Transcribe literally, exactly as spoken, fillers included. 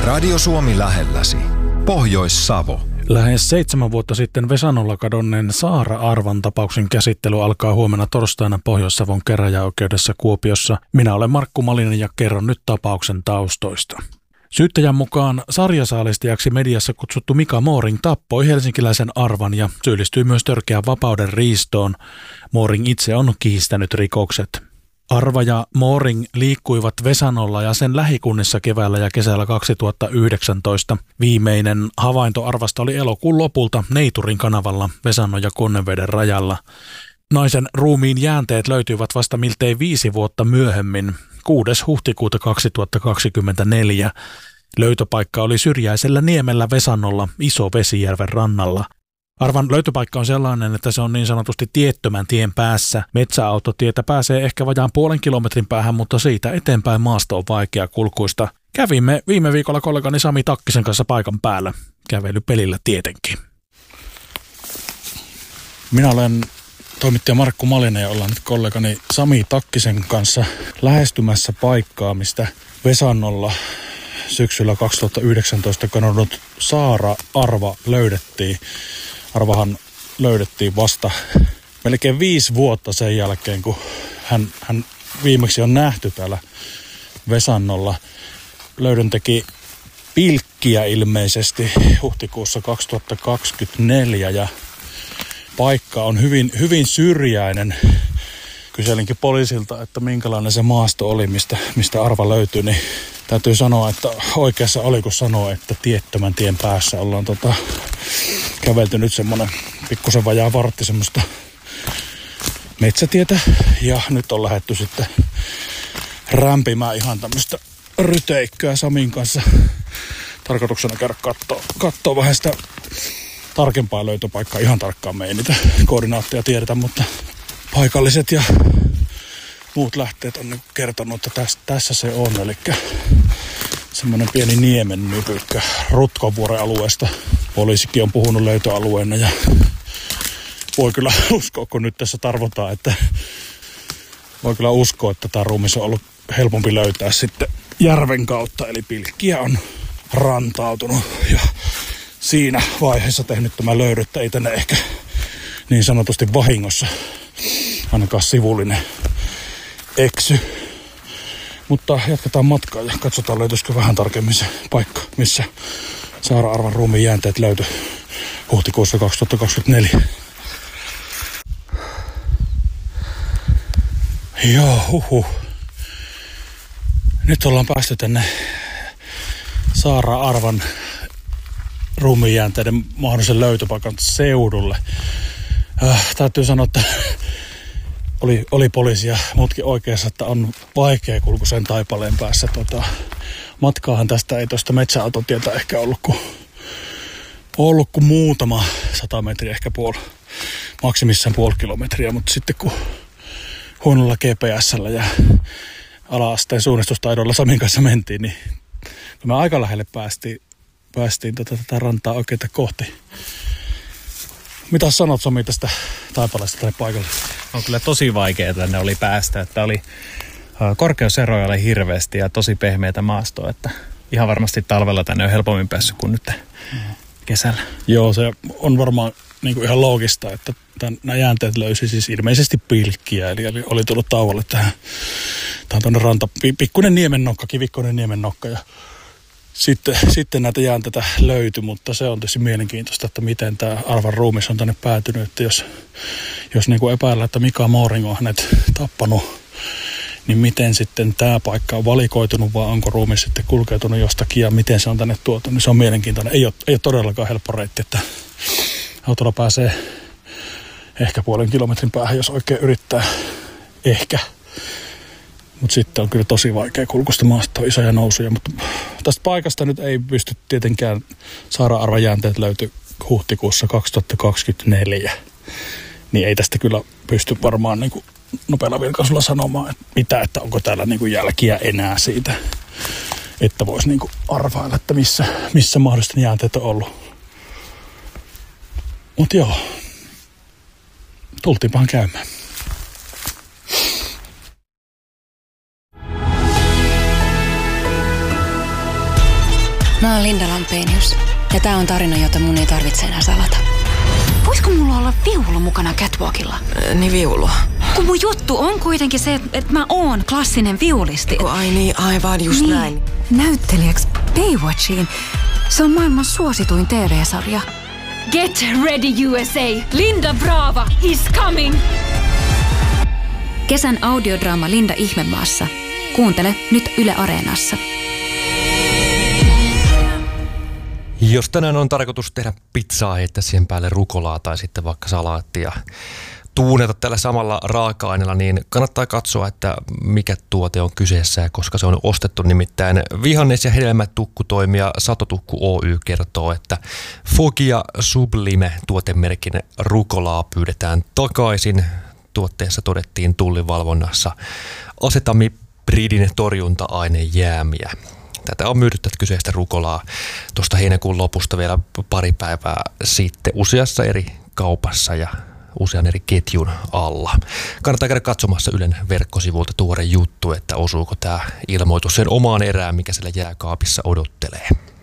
Radio Suomi lähelläsi. Pohjois-Savo. Lähes seitsemän vuotta sitten Vesanolla kadonneen Saara Arvan tapauksen käsittely alkaa huomenna torstaina Pohjois-Savon käräjäoikeudessa Kuopiossa. Minä olen Markku Malinen ja kerron nyt tapauksen taustoista. Syyttäjän mukaan sarjasaalistajaksi mediassa kutsuttu Mika Mooring tappoi helsinkiläisen Arvan ja syyllistyi myös törkeään vapauden riistoon. Mooring itse on kiistänyt rikokset. Arva ja Mooring liikkuivat Vesanolla ja sen lähikunnissa keväällä ja kesällä kaksituhattayhdeksäntoista. Viimeinen havainto Arvasta oli elokuun lopulta Neiturin kanavalla Vesannon ja Konneveden rajalla. Naisen ruumiin jäänteet löytyivät vasta miltei viisi vuotta myöhemmin, kuudes huhtikuuta kaksituhattakaksikymmentäneljä. Löytöpaikka oli syrjäisellä niemellä Vesannolla Iso-Vesijärven rannalla. Arvan löytöpaikka on sellainen, että se on niin sanotusti tiettömän tien päässä. Metsäautotietä pääsee ehkä vajaan puolen kilometrin päähän, mutta siitä eteenpäin maasto on vaikea kulkuista. Kävimme viime viikolla kollegani Sami Takkisen kanssa paikan päällä. Kävelypelillä tietenkin. Minä olen toimittaja Markku Malinen ja ollaan nyt kollegani Sami Takkisen kanssa lähestymässä paikkaa, mistä Vesannolla syksyllä kaksituhattayhdeksäntoista kadonnut Saara Arva löydettiin. Arvahan löydettiin vasta melkein viisi vuotta sen jälkeen, kun hän, hän viimeksi on nähty täällä Vesannolla. Löydön teki pilkkiä ilmeisesti huhtikuussa kaksituhattakaksikymmentäneljä ja paikka on hyvin, hyvin syrjäinen. Kyselinkin poliisilta, että minkälainen se maasto oli, mistä, mistä Arva löytyi, niin täytyy sanoa, että oikeassa oli, kun sanoo, että tiettömän tien päässä ollaan tota, kävelty nyt semmoinen pikkusen vajaa vartti semmoista metsätietä. Ja nyt on lähdetty sitten rämpimään ihan tämmöistä ryteikköä Samin kanssa. Tarkoituksena käydä kattoo, kattoo vähän sitä tarkempaa löytöpaikkaa. Ihan tarkkaan me ei niitä koordinaatteja tiedetä, mutta paikalliset ja muut lähteet on kertonut, että tässä, tässä se on. Eli semmoinen pieni niemen nypykkä Rutkovuoren alueesta. Poliisikin on puhunut löytöalueena ja voi kyllä uskoa, kun nyt tässä tarvotaan, että voi kyllä uskoa, että tämä ruumis on ollut helpompi löytää sitten järven kautta. Eli pilkkiä on rantautunut ja siinä vaiheessa tehnyt tämä löydettä, ei tänne ehkä niin sanotusti vahingossa ainakaan sivullinen eksy. Mutta jatketaan matkaa ja katsotaan löytyisikö vähän tarkemmin se paikka, missä Saara Arvan ruumiin jäänteet löytyi huhtikuussa kaksituhattakaksikymmentäneljä. Joo, huhu. Nyt ollaan päästy tänne Saara Arvan ruumiin jäänteiden mahdollisen löytöpaikan seudulle. Äh, täytyy sanoa, että oli, oli poliisi ja muutkin oikeassa, että on vaikea kulku sen taipaleen päässä. Tota, matkaahan tästä ei tuosta metsäautotietä ehkä ollut kuin, ollut kuin muutama sata metriä, ehkä puoli, maksimissaan puoli kilometriä, mutta sitten kun huonolla G P S:llä ja ala-asteen suunnistustaidolla Samin kanssa mentiin, niin kun me aika lähelle päästiin, päästiin tota, tätä rantaa oikeita kohti. Mitä sanot, Sami, tästä taipaleesta tai paikalle? On kyllä tosi vaikea tänne oli päästä, että oli korkeuseroja oli hirveästi ja tosi pehmeätä maastoa, että ihan varmasti talvella tänne on helpommin päässyt kuin nyt kesällä. Joo, se on varmaan niin kuin ihan loogista, että tämän, nämä jäänteet löysi siis ilmeisesti pilkkiä, eli, eli oli tullut tauolle tähän, tähän tuonne ranta, pikkuinen niemennokka, kivikkoinen niemennokka ja Sitten, sitten näitä jäänteitä löytyi, mutta se on tietysti mielenkiintoista, että miten tämä Arvan ruumis on tänne päätynyt. Että jos jos niin kuin epäillään, että Mika Mooring on hänet tappanut, niin miten sitten tämä paikka on valikoitunut vai onko ruumis sitten kulkeutunut jostakin ja miten se on tänne tuotu, niin se on mielenkiintoinen. Ei ole, ei ole todellakaan helppo reitti, että autolla pääsee ehkä puolen kilometrin päähän, jos oikein yrittää. Ehkä. Mutta sitten on kyllä tosi vaikea kulkusta maasta, on isoja nousuja. Mutta tästä paikasta nyt ei pysty tietenkään Saara Arvan jäänteet löytyi huhtikuussa kaksituhattakaksikymmentäneljä. Niin ei tästä kyllä pysty varmaan niin kuin nopealla vilkaisulla sanomaan, että mitä, että onko täällä niin kuin jälkiä enää siitä, että voisi niin kuin arvailla, että missä, missä mahdollisesti jäänteet on ollut. Mutta joo, tultiinpahan käymään. Mä oon Linda Lampenius ja tää on tarina, jota mun ei tarvitse enää salata. Voisiko mulla olla viulu mukana catwalkilla? Äh, niin viulu. Kun mun juttu on kuitenkin se, että mä oon klassinen viulisti. Kun ai niin, aivan just niin. näin. Näyttelijäksi Baywatchiin. Se on maailman suosituin T V-sarja. Get ready U S A! Linda Brava is coming! Kesän audiodraama Linda Ihmemaassa. Kuuntele nyt Yle Areenassa. Jos tänään on tarkoitus tehdä pizzaa, heittää siihen päälle rukolaa tai sitten vaikka salaattia, tuuneta tällä samalla raaka-aineella, niin kannattaa katsoa, että mikä tuote on kyseessä ja koska se on ostettu. Nimittäin vihannes- ja hedelmätukkutoimija Satotukku Oy kertoo, että Fogia Sublime -tuotemerkin rukolaa pyydetään takaisin. Tuotteessa todettiin tullivalvonnassa asetamibridin torjunta-ainejäämiä. Tätä on myyty tätä kyseistä rukolaa tuosta heinäkuun lopusta vielä pari päivää sitten useassa eri kaupassa ja usean eri ketjun alla. Kannattaa käydä katsomassa Ylen verkkosivulta tuore juttu, että osuuko tämä ilmoitus sen omaan erään, mikä siellä jääkaapissa odottelee.